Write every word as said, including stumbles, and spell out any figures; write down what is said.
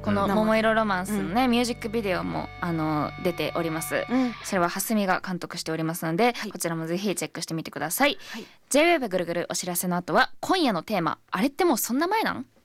この桃色ロマンスのね、うん、ミュージックビデオもあの出ております、うん、それは蓮見が監督しておりますので、はい、こちらもぜひチェックしてみてください、はい、ジェイウェーブ ぐるぐるお知らせの後は今夜のテーマ、あれってもうそんな前なん